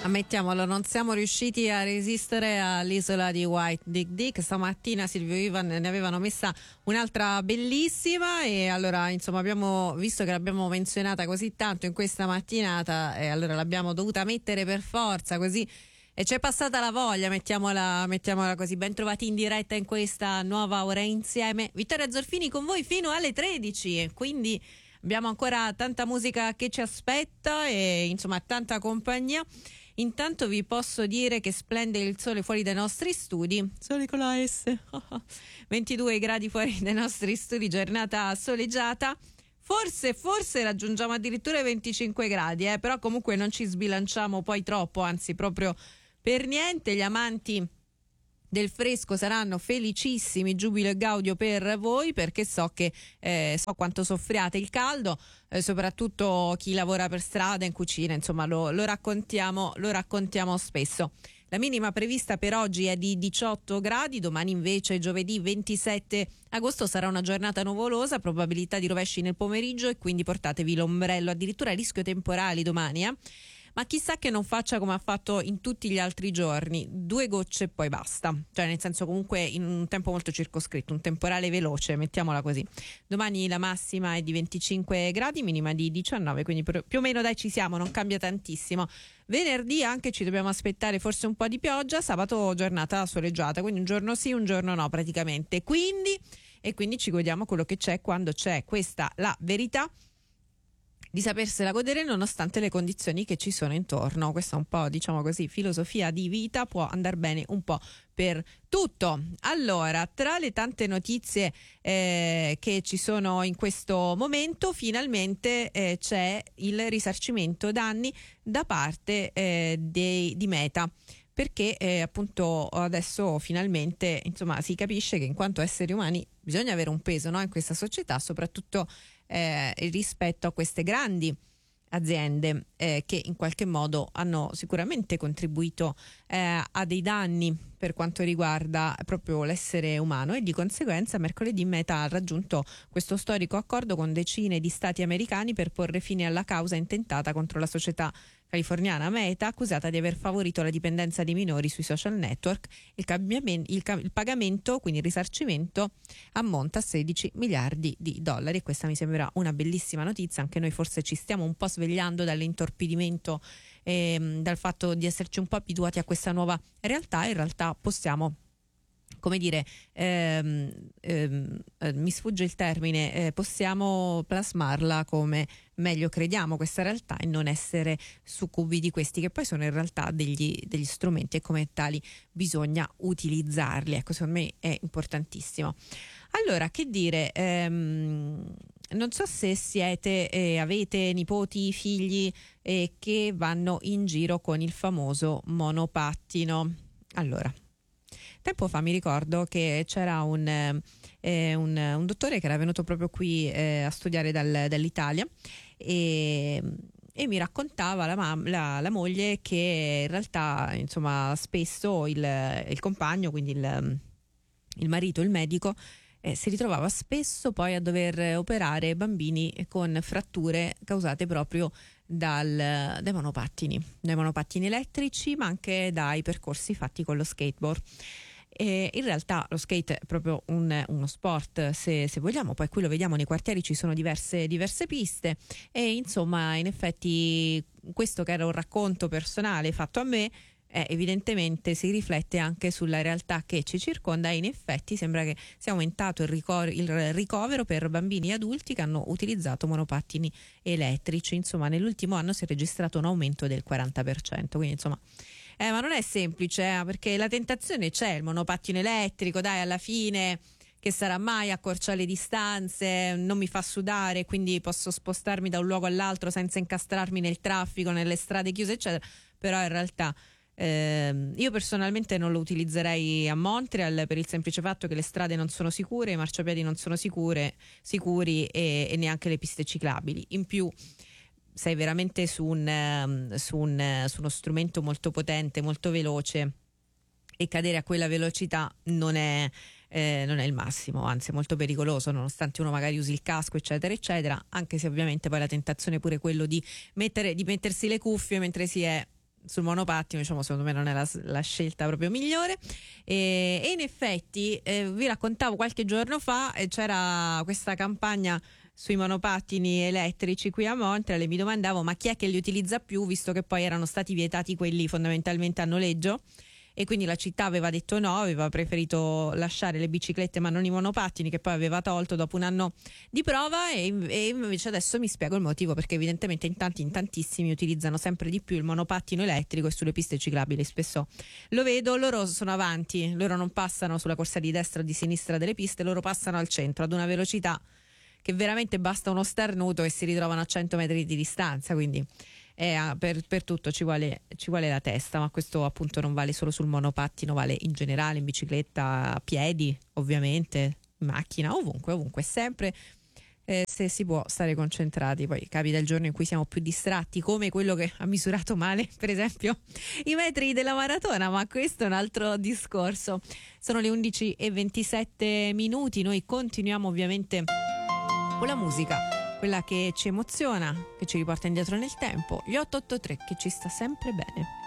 Ammettiamolo, non siamo riusciti a resistere all'isola di White Dick Dick. Stamattina Silvio e Ivan ne avevano messa un'altra bellissima e allora insomma abbiamo visto che l'abbiamo menzionata così tanto in questa mattinata e allora l'abbiamo dovuta mettere per forza così e c'è passata la voglia, mettiamola così. Ben trovati in diretta in questa nuova ora insieme. Vittoria Zorfini con voi fino alle 13 e quindi abbiamo ancora tanta musica che ci aspetta e insomma tanta compagnia. Intanto vi posso dire che splende il sole fuori dai nostri studi, sole con la S, 22 gradi fuori dai nostri studi, giornata soleggiata, forse raggiungiamo addirittura i 25 gradi, però comunque non ci sbilanciamo poi troppo, anzi proprio per niente. Gli amanti del fresco saranno felicissimi, giubilo e gaudio per voi, perché so quanto soffriate il caldo, soprattutto chi lavora per strada, in cucina, insomma lo raccontiamo spesso. La minima prevista per oggi è di 18 gradi, domani invece giovedì 27 agosto sarà una giornata nuvolosa, probabilità di rovesci nel pomeriggio e quindi portatevi l'ombrello, addirittura rischio temporali domani, ma chissà che non faccia come ha fatto in tutti gli altri giorni, 2 gocce e poi basta, cioè nel senso comunque in un tempo molto circoscritto, un temporale veloce, mettiamola così. Domani la massima è di 25 gradi, minima di 19, quindi più o meno dai ci siamo, non cambia tantissimo. Venerdì anche ci dobbiamo aspettare forse un po' di pioggia, sabato giornata soleggiata, quindi un giorno sì, un giorno no praticamente, quindi ci godiamo quello che c'è quando c'è, questa la verità di sapersela godere nonostante le condizioni che ci sono intorno. Questa è un po', diciamo così, filosofia di vita, può andare bene un po' per tutto. Allora, tra le tante notizie che ci sono in questo momento, finalmente c'è il risarcimento danni da parte di Meta. Perché appunto adesso finalmente insomma si capisce che in quanto esseri umani bisogna avere un peso, no, in questa società, soprattutto rispetto a queste grandi aziende che in qualche modo hanno sicuramente contribuito a dei danni per quanto riguarda proprio l'essere umano e di conseguenza mercoledì Meta ha raggiunto questo storico accordo con decine di stati americani per porre fine alla causa intentata contro la società californiana Meta, accusata di aver favorito la dipendenza dei minori sui social network. Il pagamento, quindi il risarcimento, ammonta a 16 miliardi di dollari e questa mi sembra una bellissima notizia. Anche noi forse ci stiamo un po' svegliando dall'intorpidimento dal fatto di esserci un po' abituati a questa nuova realtà. In realtà possiamo, come dire, mi sfugge il termine, possiamo plasmarla come meglio crediamo questa realtà e non essere succubi di questi che poi sono in realtà degli strumenti e come tali bisogna utilizzarli. Ecco, secondo me è importantissimo. Allora, che dire, non so se siete avete nipoti, figli che vanno in giro con il famoso monopattino. Allora, tempo fa mi ricordo che c'era un dottore che era venuto proprio qui a studiare dall'Italia e mi raccontava la moglie che in realtà insomma spesso il compagno, quindi il marito, il medico, si ritrovava spesso poi a dover operare bambini con fratture causate proprio dai monopattini elettrici, ma anche dai percorsi fatti con lo skateboard. E in realtà lo skate è proprio uno sport, se vogliamo, poi qui lo vediamo nei quartieri, ci sono diverse piste e insomma in effetti questo che era un racconto personale fatto a me evidentemente si riflette anche sulla realtà che ci circonda e in effetti sembra che sia aumentato il ricovero per bambini e adulti che hanno utilizzato monopattini elettrici. Insomma nell'ultimo anno si è registrato un aumento del 40%, quindi insomma ma non è semplice perché la tentazione c'è, il monopattino elettrico, dai, alla fine che sarà mai, accorcia le distanze, non mi fa sudare, quindi posso spostarmi da un luogo all'altro senza incastrarmi nel traffico, nelle strade chiuse eccetera, però in realtà io personalmente non lo utilizzerei a Montreal per il semplice fatto che le strade non sono sicure, i marciapiedi non sono sicuri e neanche le piste ciclabili. In più sei veramente su uno strumento molto potente, molto veloce e cadere a quella velocità non è il massimo, anzi è molto pericoloso, nonostante uno magari usi il casco eccetera eccetera, anche se ovviamente poi la tentazione è pure quello di mettersi le cuffie mentre si è sul monopattino, diciamo, secondo me non è la scelta proprio migliore. E in effetti vi raccontavo qualche giorno fa, c'era questa campagna sui monopattini elettrici qui a Montreal e mi domandavo ma chi è che li utilizza più, visto che poi erano stati vietati quelli fondamentalmente a noleggio. E quindi la città aveva detto no, aveva preferito lasciare le biciclette ma non i monopattini, che poi aveva tolto dopo un anno di prova, e invece adesso mi spiego il motivo, perché evidentemente in tantissimi utilizzano sempre di più il monopattino elettrico, e sulle piste ciclabili spesso lo vedo, loro sono avanti, loro non passano sulla corsia di destra o di sinistra delle piste, loro passano al centro ad una velocità che veramente basta uno starnuto e si ritrovano a 100 metri di distanza, quindi per tutto ci vuole la testa, ma questo appunto non vale solo sul monopattino, vale in generale, in bicicletta, a piedi ovviamente, in macchina, ovunque, sempre se si può stare concentrati. Poi capita il giorno in cui siamo più distratti, come quello che ha misurato male per esempio i metri della maratona, ma questo è un altro discorso. Sono le 11:27, noi continuiamo ovviamente con la musica, quella che ci emoziona, che ci riporta indietro nel tempo, gli 883 che ci sta sempre bene.